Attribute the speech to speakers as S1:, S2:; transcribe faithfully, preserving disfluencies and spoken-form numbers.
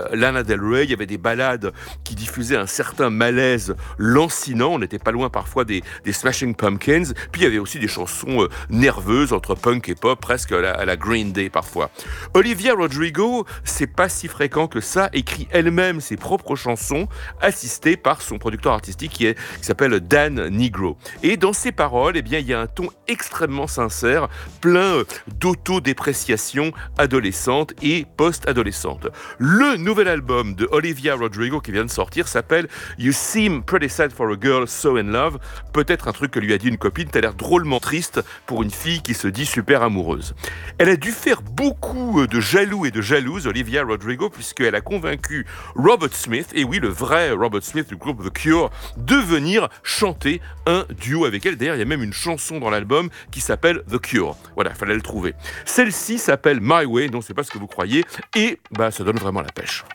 S1: Lana Del Rey, il y avait des ballades qui diffusaient un certain malaise lancinant, on n'était pas loin parfois des, des Smashing Pumpkins, puis il y avait aussi des chansons euh, nerveuses entre punk et pop, presque à la, à la Green Day parfois. Olivia Rodrigo, c'est pas si fréquent que ça, écrit elle-même ses propres chansons, assistée par son producteur artistique qui, est, qui s'appelle Dan Nigro. Et dans ses paroles, eh bien, il y a un ton extrêmement sincère, plein d'autodépréciation adolescente et post-adolescente. Le nouvel album de Olivia Rodrigo qui vient de sortir s'appelle You Seem Pretty Sad for a Girl So in Love. Peut-être un truc que lui a dit une copine, t'as l'air drôlement triste pour une fille qui se dit super amoureuse. Elle a dû faire beaucoup de jaloux et de jalouses, Olivia Rodrigo, puisqu'elle a convaincu Robert Smith, et oui, le vrai Robert Smith du groupe The Cure, de venir chanter un duo avec elle. D'ailleurs, il y a même une chanson dans l'album qui s'appelle The Cure. Voilà, il fallait le trouver. Celle-ci s'appelle My Way, non, c'est pas ce que vous croyez, et bah, ça donne vraiment la pêche.